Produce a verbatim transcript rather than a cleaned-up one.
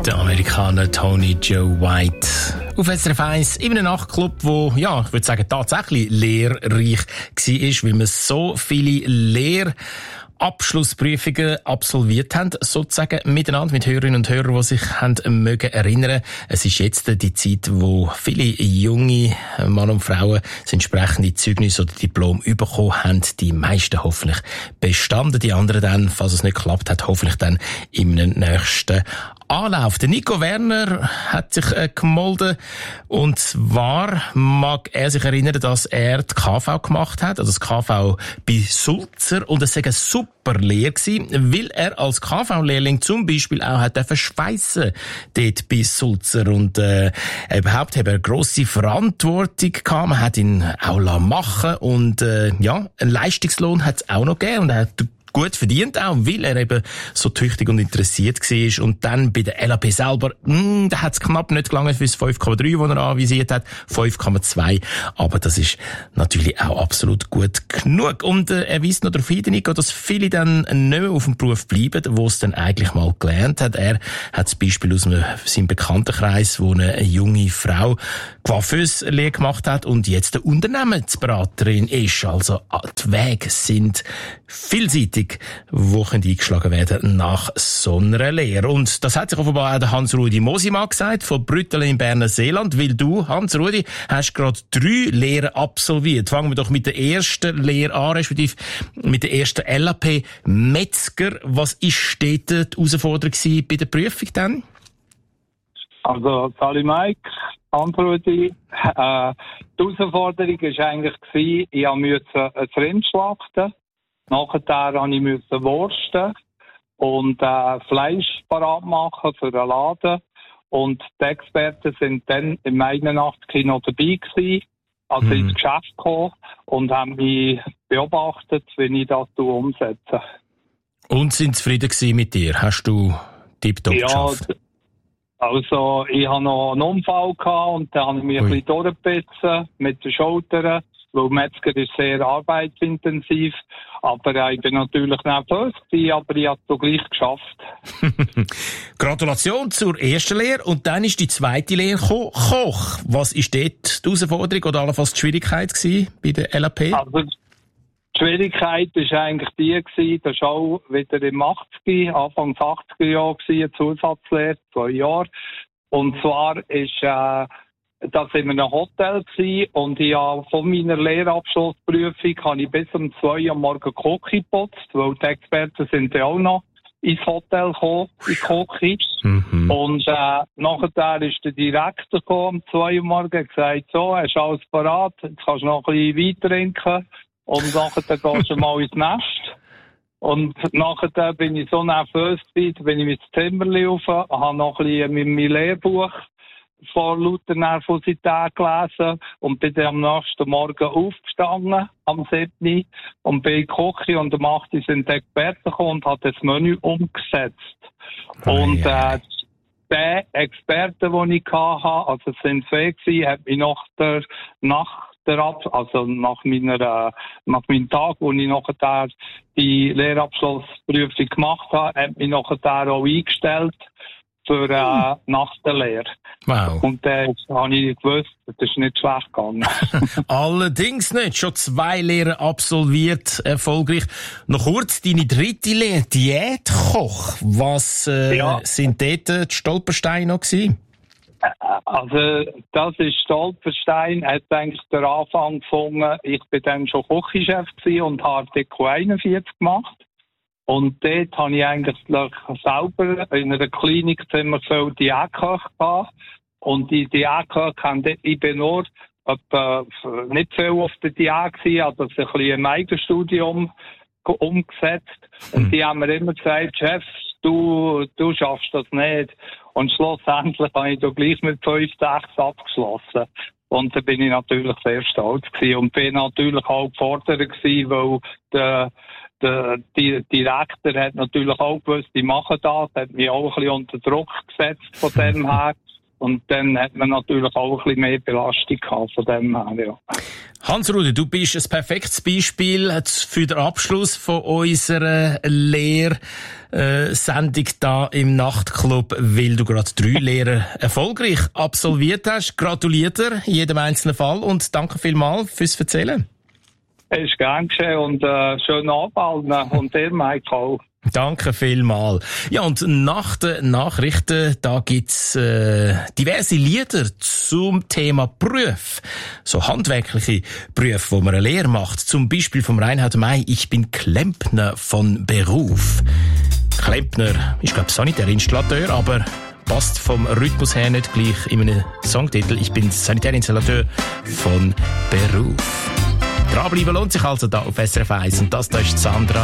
Der Amerikaner Tony Joe White auf S R F eins in einem Nachtclub, wo, ja, ich würde sagen, tatsächlich lehrreich war, weil wir so viele Lehrabschlussprüfungen absolviert haben, sozusagen miteinander mit Hörerinnen und Hörern, die sich haben mögen erinnern. Es ist jetzt die Zeit, wo viele junge Männer und Frauen das entsprechende Zeugnis oder Diplom bekommen haben. Die meisten hoffentlich bestanden, die anderen dann, falls es nicht geklappt hat, hoffentlich dann im nächsten Anlauf. Der Nico Werner hat sich äh, gemeldet, und zwar mag er sich erinnern, dass er die K V gemacht hat, also das K V bei Sulzer, und es war eine super Lehre gewesen, weil er als K V-Lehrling zum Beispiel auch hat schweissen dort bei Sulzer, und äh, überhaupt hat er eine grosse Verantwortung gehabt, man hat ihn auch machen, und äh, ja, einen Leistungslohn hat es auch noch gegeben, und er hat gut verdient auch, weil er eben so tüchtig und interessiert war. Und dann bei der L A P selber, mh, da hat es knapp nicht gelangt für das fünf Komma drei, das er anvisiert hat, fünf Komma zwei. Aber das ist natürlich auch absolut gut genug. Und äh, er weist noch darauf hin, Nico, dass viele dann nicht mehr auf dem Beruf bleiben, wo es dann eigentlich mal gelernt hat. Er hat das Beispiel aus einem, seinem Bekanntenkreis, wo eine junge Frau Coiffeuse-Lehre gemacht hat und jetzt eine Unternehmensberaterin ist. Also die Wege sind vielseitig, wo können eingeschlagen werden nach so einer Lehre. Und das hat sich offenbar auch der Hans-Rudi Mosimann gesagt, von Brüttelen im Berner Seeland, weil du, Hans-Rudi, hast gerade drei Lehren absolviert. Fangen wir doch mit der ersten Lehre an, respektive mit der ersten L A P Metzger. Was ist dort die Herausforderung bei der Prüfung dann? Also, Sali Mike, Hans-Rudi, äh, die Herausforderung war eigentlich, ich musste ein Rind schlachten. Nachher musste ich wursten und äh, Fleisch parat machen für den Laden. Und die Experten sind dann im einundachtzig noch dabei gewesen, also mhm. ins Geschäft gekommen, und haben mich beobachtet, wie ich das umsetze. Und sind zufrieden gewesen mit dir? Hast du tiptop ja, geschafft? Also, ich hatte noch einen Unfall gehabt, und dann habe ich mich Ui. ein bisschen durchgebissen mit den Schultern. Weil Metzger ist sehr arbeitsintensiv. Aber äh, ich bin natürlich nervös gewesen, aber ich habe es so gleich geschafft. Gratulation zur ersten Lehre. Und dann ist die zweite Lehre gekommen, Koch. Was ist dort die Herausforderung oder allenfalls die Schwierigkeit gewesen bei der L A P? Also, die Schwierigkeit war eigentlich die gewesen, das war auch wieder im achtziger, Anfang achtziger Jahre gewesen, eine Zusatzlehre, zwei Jahre. Und zwar ist, äh, das war in einem Hotel gewesen, und ich habe von meiner Lehrabschlussprüfung habe ich bis um zwei Uhr morgens Kochi geputzt, weil die Experten sind ja auch noch ins Hotel gekommen, in Kochi. Mhm. Und äh, nachher ist der Direktor gekommen, um zwei Uhr morgens, und gesagt, so, hast du alles parat, jetzt kannst du noch ein bisschen Wein trinken, und nachher gehst du mal ins Nest. Und nachher bin ich so nervös gewesen, bin ich ins Zimmer rauf, habe noch ein bisschen mit meinem Lehrbuch vor lauter Nervosität gelesen und bin dann am nächsten Morgen aufgestanden, am siebten und bin in die Küche, und am achten sind die Experten gekommen und hat das Menü umgesetzt. Oh, und äh, der Experte, den ich hatte, also es sind zwei gewesen, hat mich nach der, nach der Ab- also nach meiner, äh, nach meinem Tag, wo ich nachher die Lehrabschlussprüfung gemacht habe, hat mich nachher auch eingestellt für äh, nach der Lehre. Wow. Und dann äh, habe ich gewusst, das ist nicht schlecht gegangen. Allerdings nicht. Schon zwei Lehren absolviert, erfolgreich. Noch kurz deine dritte Lehre, Diätkoch. Was äh, ja. sind dort die Stolpersteine noch gewesen? Also, das ist Stolperstein, hat eigentlich den Anfang gefunden. Ich bin dann schon Küchenchef und habe Deko einundvierzig gemacht. Und dort habe ich eigentlich selber in einer Klinik ziemlich viel Diätköche gehabt. Und die Diätköche haben dort, ich bin nur etwa nicht viel auf der Diät gewesen, also ein bisschen im Eigenstudium umgesetzt. Und die haben mir immer gesagt, Chef, du, du schaffst das nicht. Und schlussendlich habe ich da gleich mit fünf, sechs abgeschlossen. Und da bin ich natürlich sehr stolz gewesen. Und bin natürlich auch gefordert gewesen, weil der, der, der Direktor hat natürlich auch gewusst, die machen das, hat mich auch ein bisschen unter Druck gesetzt von dem her. Und dann hat man natürlich auch ein bisschen mehr Belastung gehabt von dem her, ja. Hans-Rudi, du bist ein perfektes Beispiel für den Abschluss von unserer Lehrsendung da im Nachtclub, weil du gerade drei Lehren erfolgreich absolviert hast. Gratuliere dir in jedem einzelnen Fall und danke vielmals fürs Erzählen. Es ist gern geschehen und äh, schönen Abend und dir, Michael. Danke vielmal. Ja, und nach den Nachrichten, da gibt's äh, diverse Lieder zum Thema Beruf. So handwerkliche Berufe, wo man eine Lehre macht. Zum Beispiel vom Reinhard May, ich bin Klempner von Beruf. Klempner ist, glaube ich, Sanitärinstallateur, aber passt vom Rhythmus her nicht gleich in einem Songtitel. Ich bin Sanitärinstallateur von Beruf. Dranbleiben lohnt sich also da auf S R F eins. Und das da ist Sandra